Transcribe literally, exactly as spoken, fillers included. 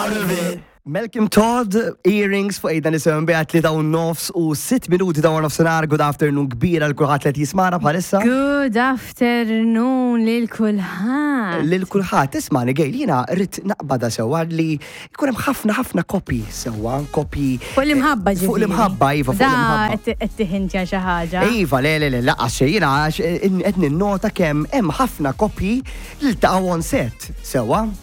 part of it. Malcolm Todd, Earrings fuq ejda nisimgħu biha tlieta u nofs u sitt minuti ta' nofsinhar. Good afternoon kbira l kulħadd li jismana bħalissa. Good afternoon lil kulħadd. Lil kulħadd ismani gejl jiena rrid naqbada sewwa li jkun hemm ħafna ħafna kopji sewwa, kopji Fuq l-imħabba ġifieri. Fuq l-imħabba iva, fuq l-imħabba. Da qed tiħintja xi ħaġa. Iva, le le le laqas xejn jiena qed ninnota kemm hemm ħafna kopji li ltaqgħu on set sewwa.